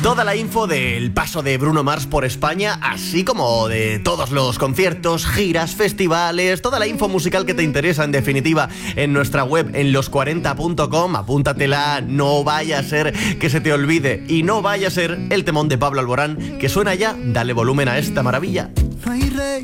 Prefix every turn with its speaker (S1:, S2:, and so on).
S1: Toda la info del paso de Bruno Mars por España, así como de todos los conciertos, giras, festivales, toda la info musical que te interesa, en definitiva, en nuestra web, en los40.com. Apúntatela, no vaya a ser que se te olvide y no vaya a ser el temón de Pablo Alborán que suena ya. Dale volumen a esta maravilla.